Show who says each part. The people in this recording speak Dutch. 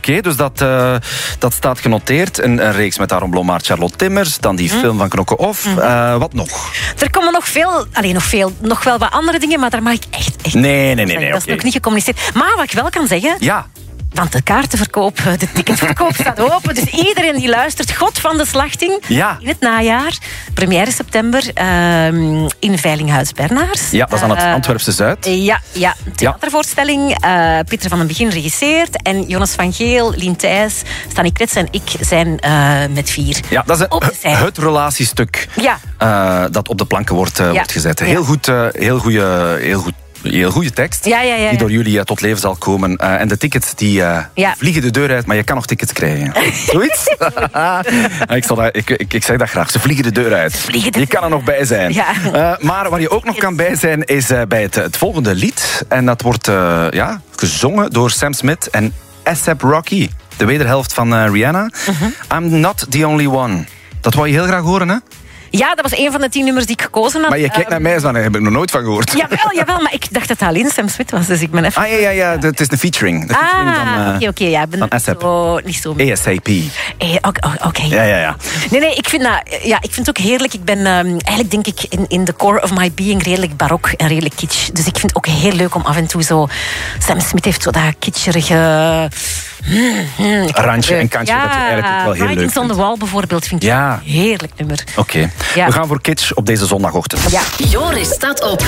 Speaker 1: Oké, dus dat staat genoteerd. Een reeks met Aaron Blommaert, Charlotte Timmers. Dan die film van Knokke Off. Wat nog?
Speaker 2: Er komen nog wel wat andere dingen, maar daar mag ik echt
Speaker 1: Nee.
Speaker 2: dat is nog niet gecommuniceerd. Maar wat ik wel kan zeggen...
Speaker 1: Ja.
Speaker 2: Want de kaartenverkoop, de ticketverkoop staat open. Dus iedereen die luistert, God van de Slachting.
Speaker 1: Ja.
Speaker 2: In het najaar. Première september in Veilinghuis Bernaars.
Speaker 1: Ja, dat is aan het Antwerpse Zuid.
Speaker 2: Ja, theatervoorstelling. Pieter van den Begin regisseert. En Jonas van Geel, Lien Thijs, Stani Krets en ik zijn met 4.
Speaker 1: Ja, dat is het relatiestuk dat op de planken wordt gezet. Heel goede tekst, die door jullie tot leven zal komen. En de tickets die vliegen de deur uit, maar je kan nog tickets krijgen. Zoiets? Ik zeg dat graag. Ze vliegen de deur uit. Je kan er nog bij zijn.
Speaker 2: Ja.
Speaker 1: Maar waar je ook nog kan bij zijn, is bij het volgende lied. En dat wordt gezongen door Sam Smith en A$AP Rocky. De wederhelft van Rihanna. I'm not the only one. Dat wou je heel graag horen, hè?
Speaker 2: Ja, dat was een van de 10 nummers die ik gekozen had.
Speaker 1: Maar je kijkt naar mij, daar heb ik nog nooit van gehoord.
Speaker 2: Jawel, maar ik dacht dat het alleen Sam Smith was, dus ik ben even...
Speaker 1: Ja, het is de featuring.
Speaker 2: Oké, ik ben niet zo...
Speaker 1: A$AP.
Speaker 2: Oké.
Speaker 1: Ja.
Speaker 2: Nee, ik vind het ook heerlijk. Ik ben eigenlijk, denk ik, in the core of my being redelijk barok en redelijk kitsch. Dus ik vind het ook heel leuk om af en toe zo... Sam Smith heeft zo dat kitscherige...
Speaker 1: randje en kantje, dat je eigenlijk ook wel heel leuk vindt.
Speaker 2: Writings on the Wall bijvoorbeeld vind ik een heerlijk nummer.
Speaker 1: Oké. We gaan voor kitsch op deze zondagochtend.
Speaker 2: Ja.
Speaker 3: Joris staat op.